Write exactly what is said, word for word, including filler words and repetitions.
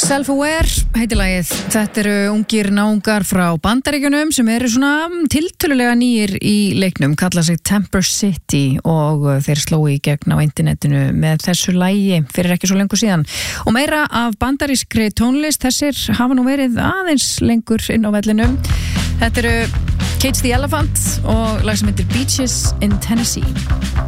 Self-Aware heitir lagið. Þetta eru ungir náungar frá Bandaríkjunum sem eru svona tiltölulega nýjir í leiknum, kalla sig Temper City og þeir slói í gegn á internetinu með þessu lagi fyrir ekki svo lengur síðan. Og meira af bandarískri tónlist, þessir hafa nú verið aðeins lengur inn á vellinum. Þetta eru Cage the Elephant og lag sem heitir Beaches in Tennessee.